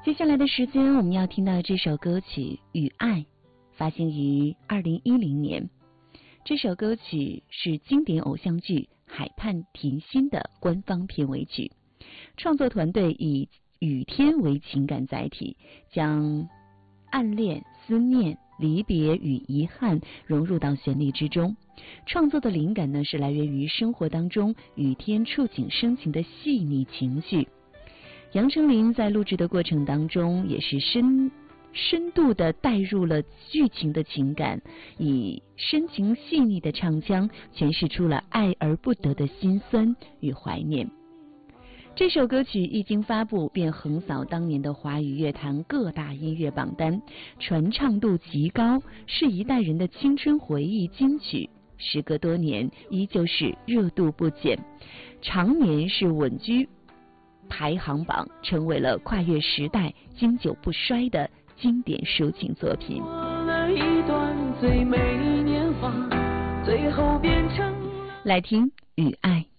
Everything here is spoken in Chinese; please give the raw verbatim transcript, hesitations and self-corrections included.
接下来的时间，我们要听到这首歌曲《与爱》，发行于二零一零年。这首歌曲是经典偶像剧《海畔甜心》的官方片尾曲。创作团队以雨天为情感载体，将暗恋、思念、离别与遗憾融入到旋律之中。创作的灵感呢，是来源于生活当中雨天触景生情的细腻情绪。杨丞琳在录制的过程当中，也是深深度的带入了剧情的情感，以深情细腻的唱腔诠释出了爱而不得的辛酸与怀念。这首歌曲一经发布，便横扫当年的华语乐坛各大音乐榜单，传唱度极高，是一代人的青春回忆金曲。时隔多年，依旧是热度不减，常年是稳居排行榜，成为了跨越时代、经久不衰的经典抒情作品。来听《与爱》。